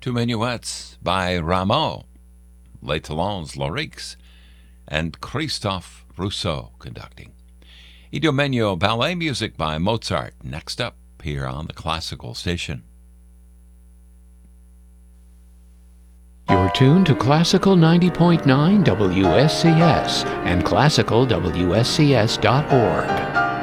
Two minuets by Rameau, Les Talons Lyriques, and Christophe Rousseau conducting. Idomeneo ballet music by Mozart. Next up here on the Classical Station. You're tuned to Classical 90.9 WSCS and classicalwscs.org.